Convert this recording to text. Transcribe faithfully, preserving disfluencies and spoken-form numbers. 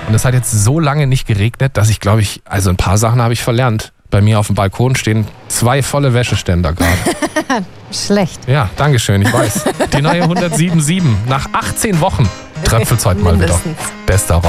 Und es hat jetzt so lange nicht geregnet, dass ich glaube ich, also ein paar Sachen habe ich verlernt. Bei mir auf dem Balkon stehen zwei volle Wäscheständer gerade. Schlecht. Ja, dankeschön, ich weiß. Die neue hundertsieben Komma sieben nach achtzehn Wochen tröpfelt's heute mal wieder. Mindestens. Bester Rock.